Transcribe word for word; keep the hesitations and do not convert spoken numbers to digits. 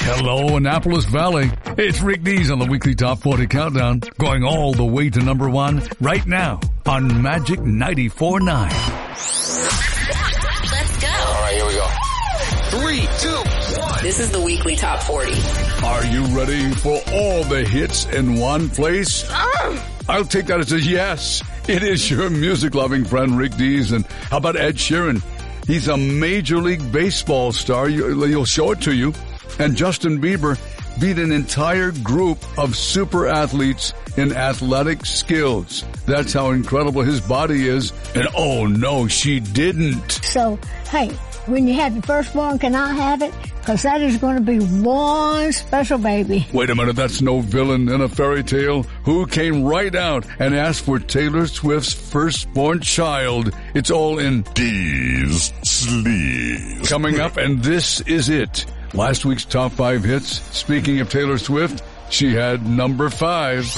Hello, Annapolis Valley. It's Rick Dees on the weekly Top forty Countdown, going all the way to number one right now on Magic ninety-four point nine. Let's go. All right, here we go. Three, two, one. This is the weekly Top forty. Are you ready for all the hits in one place? Ah! I'll take that as a yes. It is your music-loving friend Rick Dees. And how about Ed Sheeran? He's a Major League Baseball star. He'll show it to you. And Justin Bieber beat an entire group of super athletes in athletic skills. That's how incredible his body is. And oh no, she didn't. So, hey, when you have your firstborn, can I have it? Because that is going to be one special baby. Wait a minute, that's no villain in a fairy tale who came right out and asked for Taylor Swift's firstborn child. It's all in Dees Sleeve. Coming up, and this is it. Last week's top five hits. Speaking of Taylor Swift, she had number five.